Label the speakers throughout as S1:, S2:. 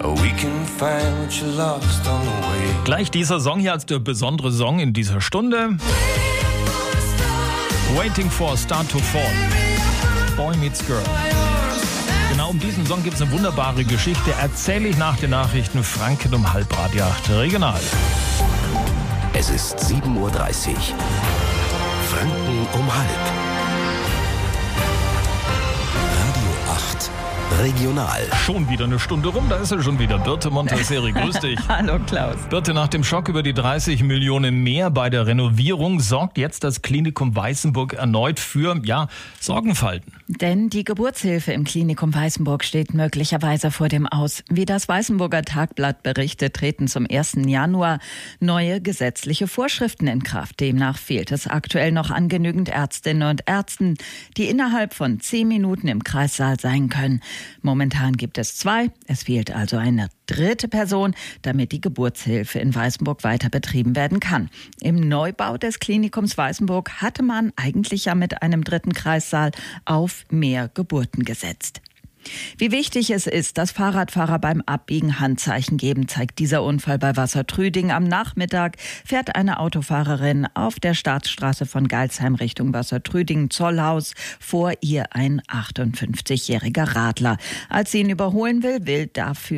S1: We can find what you lost on the way.
S2: Gleich dieser Song hier als der besondere Song in dieser Stunde. Waiting for a Star to Fall. Boy Meets Girl. Genau um diesen Song gibt es eine wunderbare Geschichte. Erzähle ich nach den Nachrichten. Franken um 7:30 regional.
S3: Es ist 7:30 Uhr. Franken um 7:30. Radio 8 regional.
S2: Schon wieder eine Stunde rum, da ist er schon wieder. Birte Montesseri, grüß dich.
S4: Hallo Klaus.
S2: Birte, nach dem Schock über die 30 Millionen mehr bei der Renovierung sorgt jetzt das Klinikum Weißenburg erneut für, Sorgenfalten.
S4: Denn die Geburtshilfe im Klinikum Weißenburg steht möglicherweise vor dem Aus. Wie das Weißenburger Tagblatt berichtet, treten zum 1. Januar neue gesetzliche Vorschriften in Kraft. Demnach fehlt es aktuell noch an genügend Ärztinnen und Ärzten, die innerhalb von 10 Minuten im Kreissaal sein können. Momentan gibt es 2. Es fehlt also eine dritte Person, damit die Geburtshilfe in Weißenburg weiter betrieben werden kann. Im Neubau des Klinikums Weißenburg hatte man eigentlich ja mit einem dritten Kreissaal auf mehr Geburten gesetzt. Wie wichtig es ist, dass Fahrradfahrer beim Abbiegen Handzeichen geben, zeigt dieser Unfall bei Wassertrüding. Am Nachmittag fährt eine Autofahrerin auf der Staatsstraße von Geilsheim Richtung Wassertrüding-Zollhaus, vor ihr ein 58-jähriger Radler. Als sie ihn überholen will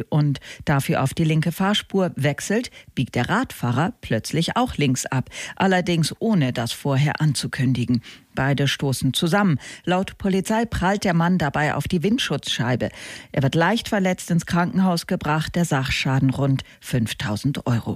S4: dafür auf die linke Fahrspur wechselt, biegt der Radfahrer plötzlich auch links ab, allerdings ohne das vorher anzukündigen. Beide stoßen zusammen. Laut Polizei prallt der Mann dabei auf die Windschutzscheibe. Er wird leicht verletzt ins Krankenhaus gebracht, der Sachschaden rund 5.000 €.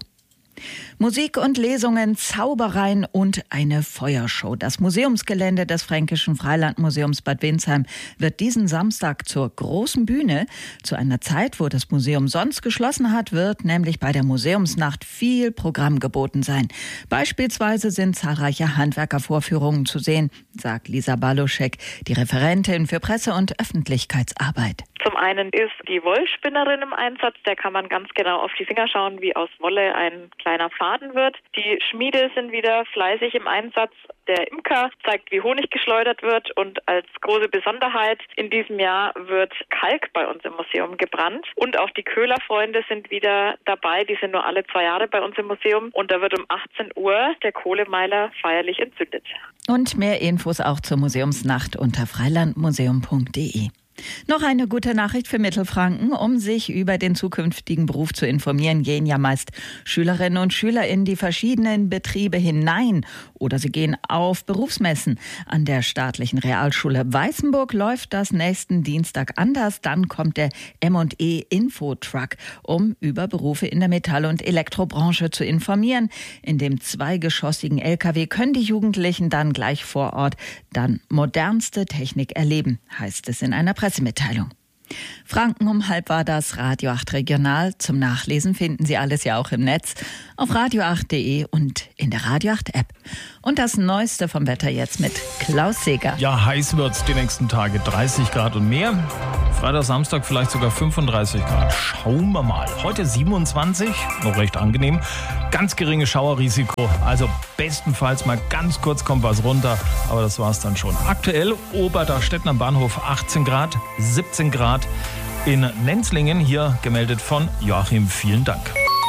S4: Musik und Lesungen, Zaubereien und eine Feuershow. Das Museumsgelände des Fränkischen Freilandmuseums Bad Windsheim wird diesen Samstag zur großen Bühne. Zu einer Zeit, wo das Museum sonst geschlossen hat, wird nämlich bei der Museumsnacht viel Programm geboten sein. Beispielsweise sind zahlreiche Handwerkervorführungen zu sehen, sagt Lisa Baluschek, die Referentin für Presse- und Öffentlichkeitsarbeit.
S5: Zum einen ist die Wollspinnerin im Einsatz, der kann man ganz genau auf die Finger schauen, wie aus Wolle ein kleiner Faden wird. Die Schmiede sind wieder fleißig im Einsatz. Der Imker zeigt, wie Honig geschleudert wird, und als große Besonderheit in diesem Jahr wird Kalk bei uns im Museum gebrannt. Und auch die Köhlerfreunde sind wieder dabei, die sind nur alle 2 Jahre bei uns im Museum, und da wird um 18 Uhr der Kohlemeiler feierlich entzündet.
S4: Und mehr Infos auch zur Museumsnacht unter freilandmuseum.de. Noch eine gute Nachricht für Mittelfranken. Um sich über den zukünftigen Beruf zu informieren, gehen ja meist Schülerinnen und Schüler in die verschiedenen Betriebe hinein oder sie gehen auf Berufsmessen. An der staatlichen Realschule Weißenburg läuft das nächsten Dienstag anders. Dann kommt der M&E Infotruck, um über Berufe in der Metall- und Elektrobranche zu informieren. In dem 2-geschossigen LKW können die Jugendlichen dann gleich vor Ort modernste Technik erleben, heißt es in einer Pressemitteilung. Franken um 7:30 war das Radio 8 Regional. Zum Nachlesen finden Sie alles ja auch im Netz auf radio8.de und in der Radio 8 App. Und das Neueste vom Wetter jetzt mit Klaus Seger.
S2: Ja, heiß wird's die nächsten Tage, 30 Grad und mehr. Freitag, Samstag vielleicht sogar 35 Grad. Schauen wir mal. Heute 27, noch recht angenehm. Ganz geringes Schauerrisiko. Also bestenfalls mal ganz kurz kommt was runter. Aber das war's dann schon. Aktuell Oberdachstetten am Bahnhof 18 Grad, 17 Grad in Nenzlingen. Hier gemeldet von Joachim. Vielen Dank.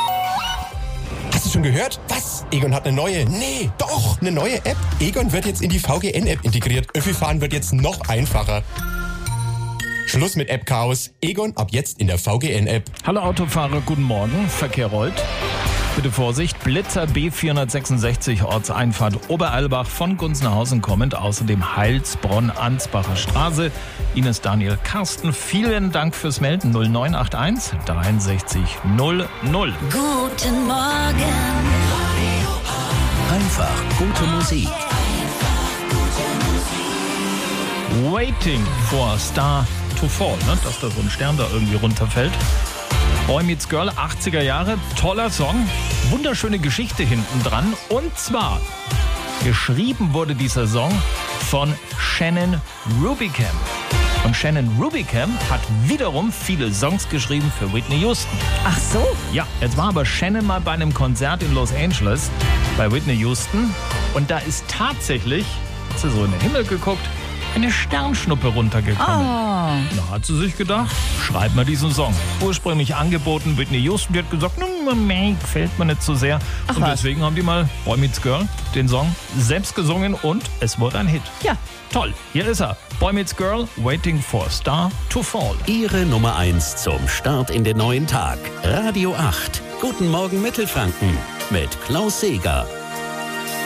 S6: Hast du schon gehört? Was? Egon hat eine neue? Nee, doch, eine neue App. Egon wird jetzt in die VGN-App integriert. Öffi-Fahren wird jetzt noch einfacher. Schluss mit App-Chaos. Egon ab jetzt in der VGN-App.
S2: Hallo Autofahrer, guten Morgen. Verkehr rollt. Bitte Vorsicht, Blitzer B466 Ortseinfahrt Oberalbach von Gunzenhausen kommend, außerdem Heilsbronn-Ansbacher Straße. Ines, Daniel, Carsten, vielen Dank fürs Melden. 0981 63 00.
S7: Guten Morgen.
S3: Einfach gute Musik.
S2: Waiting for a Star to Fall, ne? Dass da so ein Stern da irgendwie runterfällt. Boy Meets Girl, 80er Jahre, toller Song, wunderschöne Geschichte hinten dran. Und zwar, geschrieben wurde dieser Song von Shannon Rubicam. Und Shannon Rubicam hat wiederum viele Songs geschrieben für Whitney Houston.
S4: Ach so?
S2: Ja, jetzt war aber Shannon mal bei einem Konzert in Los Angeles bei Whitney Houston. Und da ist tatsächlich, hat sie so in den Himmel geguckt, eine Sternschnuppe runtergekommen. Da hat sie sich gedacht, schreib mal diesen Song. Ursprünglich angeboten, Whitney Houston, die hat gesagt, gefällt mir nicht so sehr. Und deswegen haben die mal Boy Meets Girl, den Song, selbst gesungen und es wurde ein Hit.
S4: Ja.
S2: Toll, hier ist er. Boy Meets Girl, Waiting for a Star to Fall.
S3: Ihre Nummer 1 zum Start in den neuen Tag. Radio 8. Guten Morgen Mittelfranken mit Klaus Seeger.